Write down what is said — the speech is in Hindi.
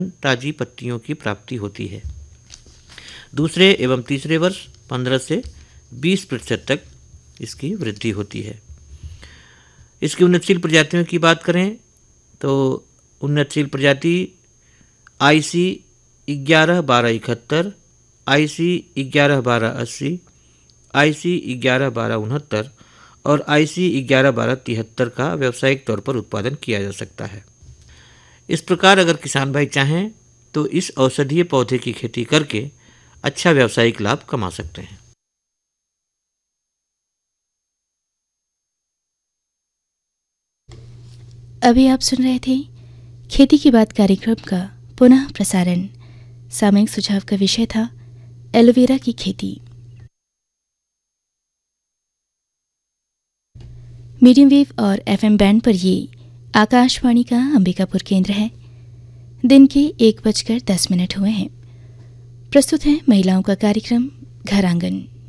ताज़ी पत्तियों की प्राप्ति होती है। दूसरे एवं तीसरे वर्ष 15 से 20% तक इसकी वृद्धि होती है। इसकी उन्नतशील प्रजातियों की बात करें तो उन्नतशील प्रजाति IC 11-12-71, IC 11-12-80, IC 11-12-69 और IC 11-12-73 का व्यावसायिक तौर पर उत्पादन किया जा सकता है। इस प्रकार अगर किसान भाई चाहें तो इस औषधीय पौधे की खेती करके अच्छा व्यावसायिक लाभ कमा सकते हैं। अभी आप सुन रहे थे खेती की बात कार्यक्रम का पुनः प्रसारण। सामयिक सुझाव का विषय था एलोवेरा की खेती। मीडियम वेव और FM बैंड पर ये आकाशवाणी का अंबिकापुर केंद्र है। दिन के 1:10 हुए हैं। प्रस्तुत है महिलाओं का कार्यक्रम घर आंगन।